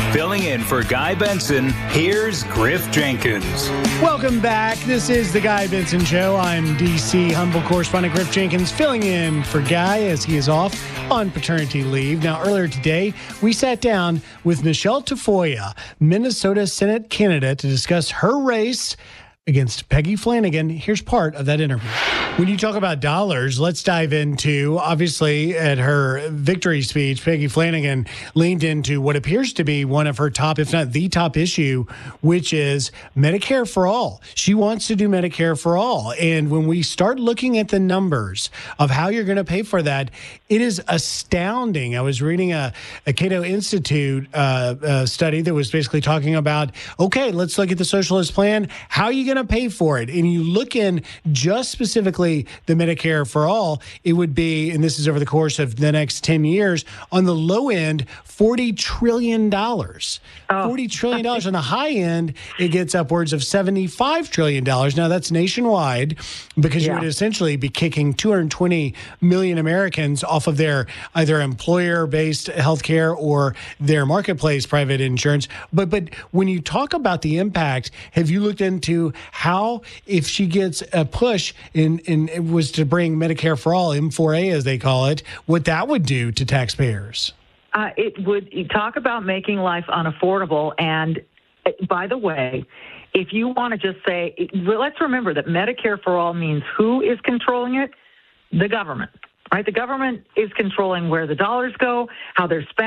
Filling in for Guy Benson, here's Griff Jenkins. Welcome back. This is the Guy Benson Show. I'm D.C. Humble correspondent Griff Jenkins, filling in for Guy as he is off on paternity leave. Now, earlier today, we sat down with Michelle Tafoya, Minnesota Senate candidate, to discuss her race against Peggy Flanagan. Here's part of that interview. When you talk about dollars, let's dive into, obviously, at her victory speech, Peggy Flanagan leaned into what appears to be one of her top, if not the top issue, which is Medicare for all. She wants to do Medicare for all. And when we start looking at the numbers of how you're going to pay for that, it is astounding. I was reading a Cato Institute study that was basically talking about, okay, let's look at the socialist plan. How are you going to pay for it? And you look in just specifically the Medicare for all, it would be, and this is over the course of the next 10 years, on the low end, $40 trillion. $40 trillion. On the high end, it gets upwards of $75 trillion. Now, that's nationwide, because you would essentially be kicking 220 million Americans off of their either employer-based health care or their marketplace private insurance. But when you talk about the impact, have you looked into how, if she gets a push in it was to bring Medicare for all, M4A as they call it, what that would do to taxpayers? It would. You talk about making life unaffordable. And by the way, if you want to just say, let's remember that Medicare for all means who is controlling it? The government, right? The government is controlling where the dollars go, how they're spent.